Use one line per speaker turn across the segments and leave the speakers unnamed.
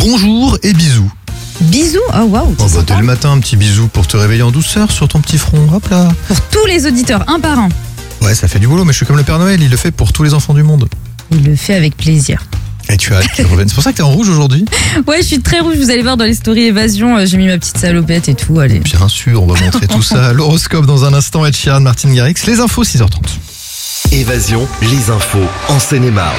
bonjour et bisous.
Bisous. Oh waouh.
Oh bah, dès le matin, un petit bisou pour te réveiller en douceur sur ton petit front. Hop là.
Pour tous les auditeurs, un par un.
Ouais, ça fait du boulot, mais je suis comme le Père Noël, il le fait pour tous les enfants du monde.
Il le fait avec plaisir.
Et tu as hâte qu'il revienne. C'est pour ça que t'es en rouge aujourd'hui?
Ouais, je suis très rouge. Vous allez voir dans les stories Évasion, j'ai mis ma petite salopette et tout. Allez.
Bien sûr, on va montrer tout ça. L'horoscope dans un instant. Ed Sheeran, Martin Garrix. Les infos, 6h30.
Évasion, les infos en Seine-et-Marne.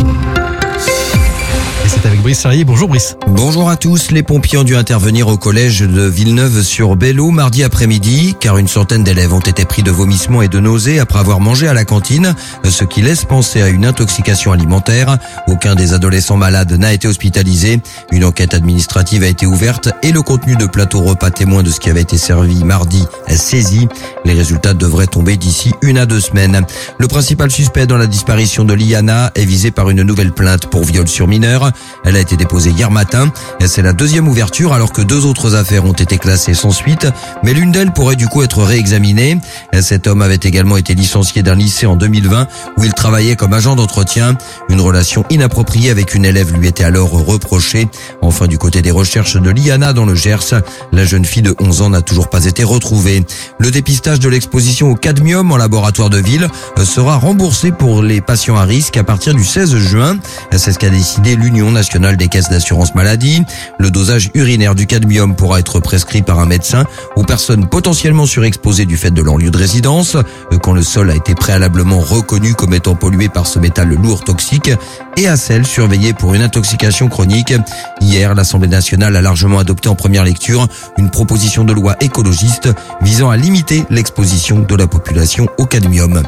Et c'est avec Brice Sarrier. Bonjour Brice.
Bonjour à tous. Les pompiers ont dû intervenir au collège de Villeneuve-sur-Bello mardi après-midi, car une centaine d'élèves ont été pris de vomissements et de nausées après avoir mangé à la cantine, ce qui laisse penser à une intoxication alimentaire. Aucun des adolescents malades n'a été hospitalisé. Une enquête administrative a été ouverte et le contenu de plateau repas témoin de ce qui avait été servi mardi est saisi. Les résultats devraient tomber d'ici 1 à 2 semaines. Le principal suspect dans la disparition de Liana est visé par une nouvelle plainte pour viol sur mineur. Elle a été déposée hier matin. C'est la deuxième ouverture alors que 2 autres affaires ont été classées sans suite. Mais l'une d'elles pourrait du coup être réexaminée. Cet homme avait également été licencié d'un lycée en 2020 où il travaillait comme agent d'entretien. Une relation inappropriée avec une élève lui était alors reprochée. Enfin, du côté des recherches de Liana dans le Gers, la jeune fille de 11 ans n'a toujours pas été retrouvée. Le dépistage de l'exposition au cadmium en laboratoire de ville sera remboursé pour les patients à risque à partir du 16 juin. C'est ce qu'a décidé l'Union nationale des caisses d'assurance maladie. Le dosage urinaire du cadmium pourra être prescrit par un médecin aux personnes potentiellement surexposées du fait de leur lieu de résidence, quand le sol a été préalablement reconnu comme étant pollué par ce métal lourd toxique, et à celles surveillées pour une intoxication chronique. Hier, l'Assemblée nationale a largement adopté en première lecture une proposition de loi écologiste visant à limiter l'exposition de la population au cadmium.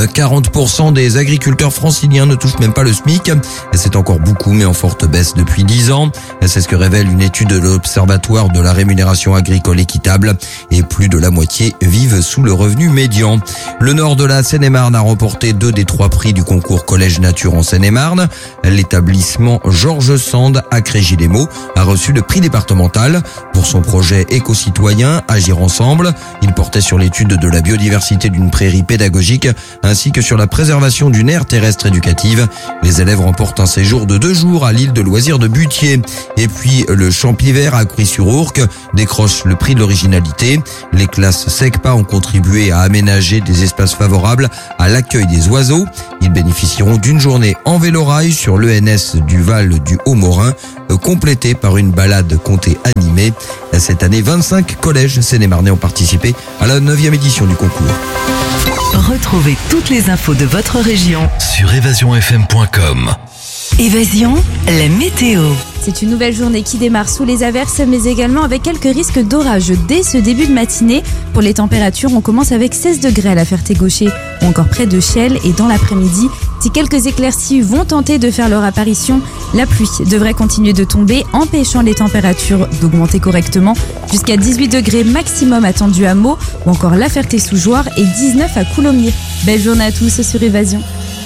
40% des agriculteurs franciliens ne touchent même pas le SMIC. C'est encore beaucoup, mais en forte baisse depuis 10 ans. C'est ce que révèle une étude de l'Observatoire de la rémunération agricole équitable. Et plus de la moitié vivent sous le revenu médian. Le nord de la Seine-et-Marne a remporté 2 des 3 prix du concours Collège Nature en Seine-et-Marne. L'établissement Georges Sand à Crégis-les-Maux a reçu le prix départemental pour son projet éco-citoyen Agir ensemble. Il portait sur l'étude de la biodiversité d'une prairie pédagogique ainsi que sur la préservation d'une aire terrestre éducative. Les élèves remportent un séjour de 2 jours à l'île de loisirs de Butier. Et puis le Champivert à Cury-sur-Ourcq décroche le prix de l'originalité. Les classes SECPA ont contribué à aménager des espaces favorables à l'accueil des oiseaux. Ils bénéficieront d'une journée en vélorail sur l'ENS du Val du Haut-Morin, complétée par une balade comptée animée. Cette année, 25 collèges sénémarnais ont participé à la 9e édition du concours.
Retrouvez toutes les infos de votre région
Sur évasionfm.com.
Évasion, la météo.
C'est une nouvelle journée qui démarre sous les averses, mais également avec quelques risques d'orage dès ce début de matinée. Pour les températures, on commence avec 16 degrés à la Ferté-Gaucher ou encore près de Chelles. Et dans l'après-midi, si quelques éclaircies vont tenter de faire leur apparition, la pluie devrait continuer de tomber, empêchant les températures d'augmenter correctement jusqu'à 18 degrés maximum attendu à Meaux ou encore la Ferté-sous-Jouarre et 19 à Coulommiers. Belle journée à tous sur Évasion.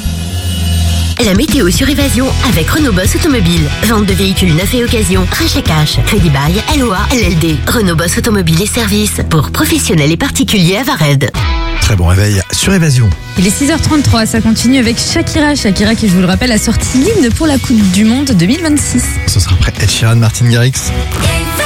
La météo sur Évasion avec Renault Boss Automobile. Vente de véhicules neufs et occasion, rachat cash, crédit bail, LOA, LLD. Renault Boss Automobile et services pour professionnels et particuliers à Vared.
Très bon réveil sur Évasion.
Il est 6h33, ça continue avec Shakira. Shakira qui, je vous le rappelle, a sorti l'hymne pour la Coupe du Monde 2026.
Ce sera après Ed Sheeran, Martin Garrix.